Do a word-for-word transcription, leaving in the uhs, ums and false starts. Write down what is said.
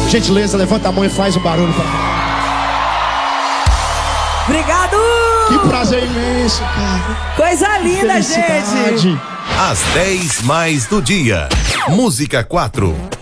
Gentileza, levanta a mão e faz o barulho pra... Obrigado! Que prazer imenso, cara. Coisa linda, gente. Às dez mais do dia. Música quatro.